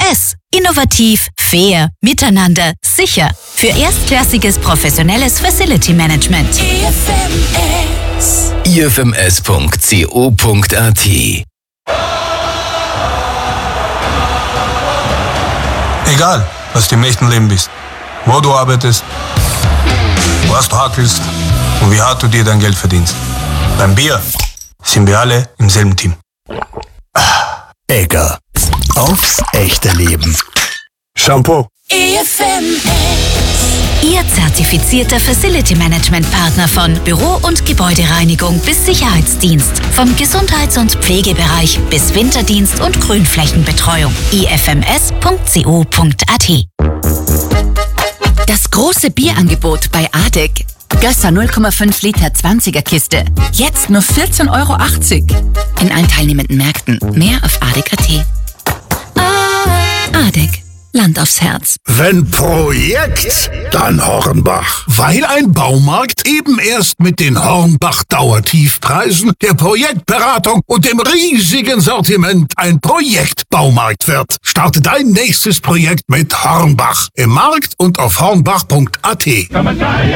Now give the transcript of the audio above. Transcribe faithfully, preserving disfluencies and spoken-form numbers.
S. Innovativ, fair, miteinander, sicher. Für erstklassiges professionelles Facility Management. I F M S. I F M S Punkt co Punkt a t. Egal, was du im echten Leben bist, wo du arbeitest, was du hackelst und wie hart du dir dein Geld verdienst. Beim Bier sind wir alle im selben Team. Egger. Aufs echte Leben. Shampoo. I F M S. Ihr zertifizierter Facility Management Partner von Büro- und Gebäudereinigung bis Sicherheitsdienst. Vom Gesundheits- und Pflegebereich bis Winterdienst und Grünflächenbetreuung. I F M S Punkt co Punkt a t. Das große Bierangebot bei Adek. Gösser null Komma fünf Liter zwanziger Kiste. Jetzt nur vierzehn Euro achtzig. In allen teilnehmenden Märkten. Mehr auf adek Punkt a t. Adek. Land aufs Herz. Wenn Projekt, dann Hornbach. Weil ein Baumarkt eben erst mit den Hornbach-Dauertiefpreisen, der Projektberatung und dem riesigen Sortiment ein Projektbaumarkt wird. Starte dein nächstes Projekt mit Hornbach. Im Markt und auf hornbach Punkt a t.